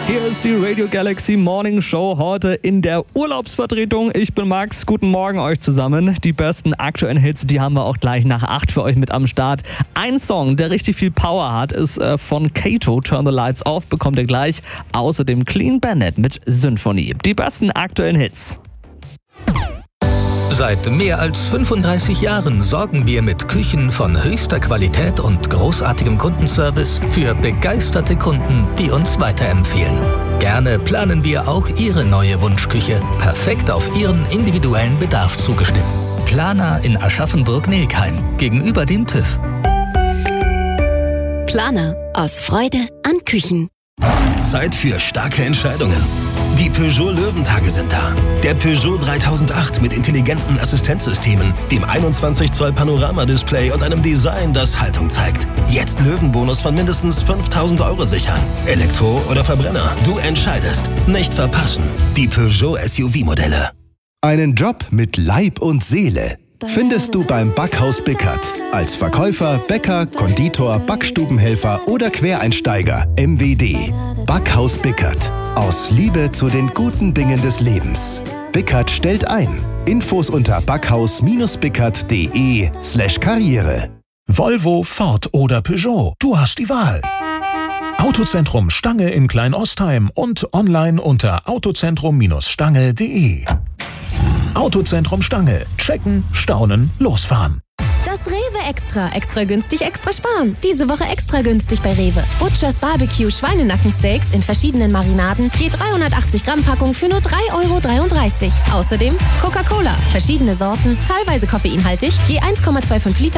Hier ist die Radio Galaxy Morning Show, heute in der Urlaubsvertretung. Ich bin Max, guten Morgen euch zusammen. Die besten aktuellen Hits, die haben wir auch gleich nach 8 für euch mit am Start. Ein Song, der richtig viel Power hat, ist von Kato, Turn the Lights Off, bekommt ihr gleich. Außerdem Clean Bandit mit Symphonie. Die besten aktuellen Hits. Seit mehr als 35 Jahren sorgen wir mit Küchen von höchster Qualität und großartigem Kundenservice für begeisterte Kunden, die uns weiterempfehlen. Gerne planen wir auch Ihre neue Wunschküche, perfekt auf Ihren individuellen Bedarf zugeschnitten. Planer in Aschaffenburg-Nelkheim, gegenüber dem TÜV. Planer, aus Freude an Küchen. Zeit für starke Entscheidungen. Die Peugeot Löwentage sind da. Der Peugeot 3008 mit intelligenten Assistenzsystemen, dem 21 Zoll Panoramadisplay und einem Design, das Haltung zeigt. Jetzt Löwenbonus von mindestens 5.000 € sichern. Elektro oder Verbrenner, du entscheidest. Nicht verpassen. Die Peugeot SUV-Modelle. Einen Job mit Leib und Seele findest du beim Backhaus Bickert. Als Verkäufer, Bäcker, Konditor, Backstubenhelfer oder Quereinsteiger. MWD. Backhaus Bickert. Aus Liebe zu den guten Dingen des Lebens. Bickert stellt ein. Infos unter backhaus-bickert.de/Karriere. Volvo, Ford oder Peugeot. Du hast die Wahl. Autozentrum Stange in Kleinostheim und online unter autozentrum-stange.de. Autozentrum Stange. Checken, staunen, losfahren. Das Rewe Extra. Extra günstig, extra sparen. Diese Woche extra günstig bei Rewe. Butchers Barbecue Schweinenackensteaks in verschiedenen Marinaden. Je 380 Gramm Packung für nur 3,33 €. Außerdem Coca-Cola. Verschiedene Sorten, teilweise koffeinhaltig. Je 1,25 Liter